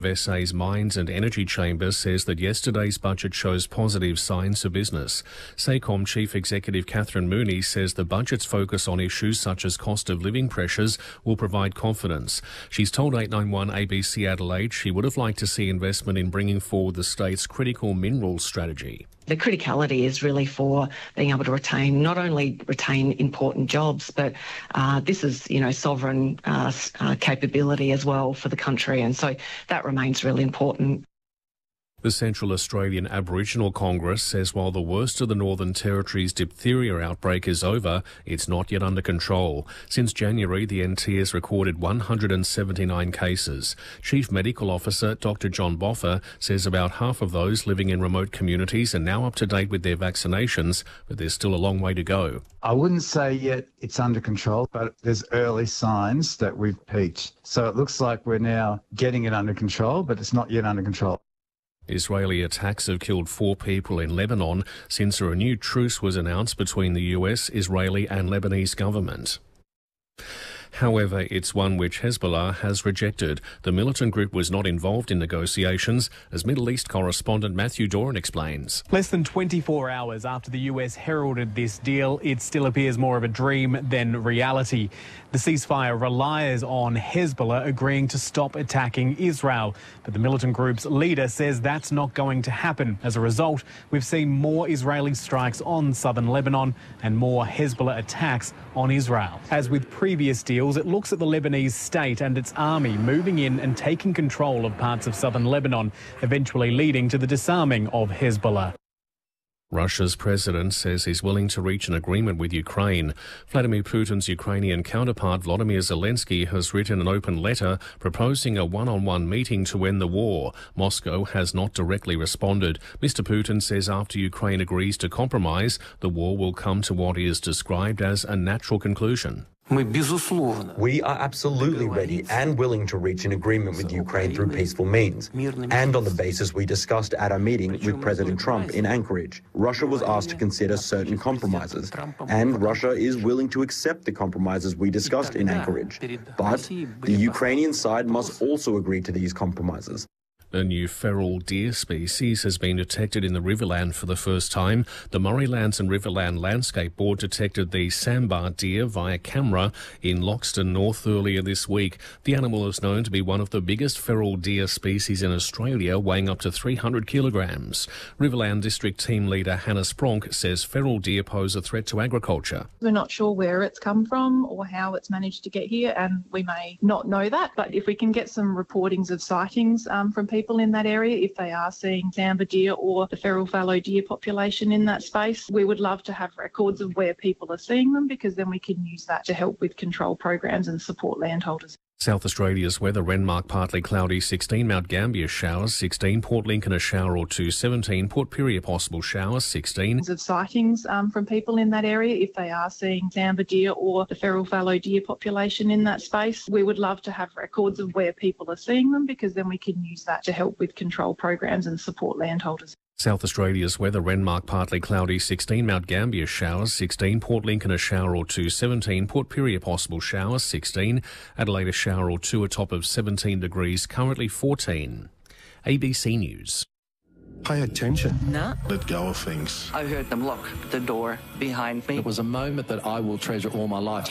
SA's Mines and Energy Chamber says that yesterday's budget shows positive signs for business. SACOM Chief Executive Catherine Mooney says the budget's focus on issues such as cost of living pressures will provide confidence. She's told 891 ABC Adelaide she would have liked to see investment in bringing forward the state's critical minerals strategy. The criticality is really for being able to not only retain important jobs, but this is, sovereign capability as well for the country. And so that remains really important. The Central Australian Aboriginal Congress says while the worst of the Northern Territory's diphtheria outbreak is over, it's not yet under control. Since January, the NT has recorded 179 cases. Chief Medical Officer Dr John Boffa says about half of those living in remote communities are now up to date with their vaccinations, but there's still a long way to go. I wouldn't say yet it's under control, but there's early signs that we've peaked. So it looks like we're now getting it under control, but it's not yet under control. Israeli attacks have killed 4 people in Lebanon since a renewed truce was announced between the US, Israeli and Lebanese government. However, it's one which Hezbollah has rejected. The militant group was not involved in negotiations, as Middle East correspondent Matthew Doran explains. Less than 24 hours after the US heralded this deal, it still appears more of a dream than reality. The ceasefire relies on Hezbollah agreeing to stop attacking Israel, but the militant group's leader says that's not going to happen. As a result, we've seen more Israeli strikes on southern Lebanon and more Hezbollah attacks on Israel. As with previous deals, it looks at the Lebanese state and its army moving in and taking control of parts of southern Lebanon, eventually leading to the disarming of Hezbollah. Russia's president says he's willing to reach an agreement with Ukraine. Vladimir Putin's Ukrainian counterpart Volodymyr Zelensky has written an open letter proposing a one-on-one meeting to end the war. Moscow has not directly responded. Mr. Putin says after Ukraine agrees to compromise, the war will come to what is described as a natural conclusion. We are absolutely ready and willing to reach an agreement with Ukraine through peaceful means, and on the basis we discussed at our meeting with President Trump in Anchorage. Russia was asked to consider certain compromises, and Russia is willing to accept the compromises we discussed in Anchorage. But the Ukrainian side must also agree to these compromises. A new feral deer species has been detected in the Riverland for the first time. The Murraylands and Riverland Landscape Board detected the sambar deer via camera in Loxton North earlier this week. The animal is known to be one of the biggest feral deer species in Australia, weighing up to 300 kilograms. Riverland District Team Leader Hannah Spronk says feral deer pose a threat to agriculture. We're not sure where it's come from or how it's managed to get here, and we may not know that. But if we can get some reportings of sightings from people in that area, if they are seeing sambar deer or the feral fallow deer population in that space, we would love to have records of where people are seeing them, because then we can use that to help with control programs and support landholders. South Australia's weather: Renmark partly cloudy 16, Mount Gambier showers 16, Port Lincoln a shower or two 17, Port Pirie a possible shower 16. Of sightings from people in that area, if they are seeing sambar deer or the feral fallow deer population in that space, we would love to have records of where people are seeing them, because then we can use that to help with control programs and support landholders. South Australia's weather: Renmark partly cloudy 16, Mount Gambier showers 16, Port Lincoln a shower or two 17, Port Pirie a possible shower 16, Adelaide a shower or two, a top of 17 degrees, currently 14. ABC News. Pay attention. No. Let go of things. I heard them lock the door behind me. It was a moment that I will treasure all my life.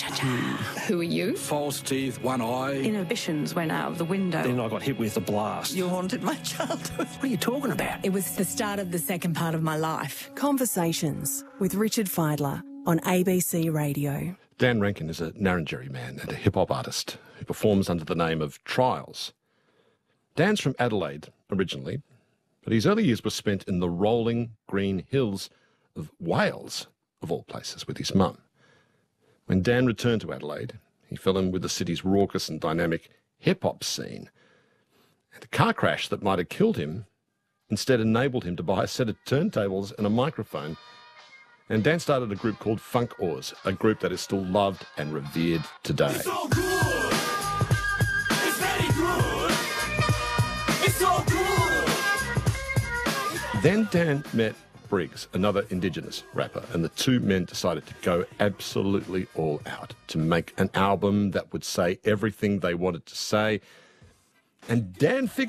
Who are you? False teeth, one eye. Inhibitions went out of the window. Then I got hit with a blast. You haunted my childhood. What are you talking about? It was the start of the second part of my life. Conversations with Richard Feidler on ABC Radio. Dan Rankin is a Narrandjeri man and a hip-hop artist who performs under the name of Trials. Dan's from Adelaide originally, but his early years were spent in the rolling green hills of Wales, of all places, with his mum. When Dan returned to Adelaide, he fell in with the city's raucous and dynamic hip-hop scene. And a car crash that might have killed him instead enabled him to buy a set of turntables and a microphone. And Dan started a group called Funk Oars, a group that is still loved and revered today. It's so good. It's very good. It's so good. Then Dan met Briggs, another Indigenous rapper, and the two men decided to go absolutely all out to make an album that would say everything they wanted to say. And Dan figured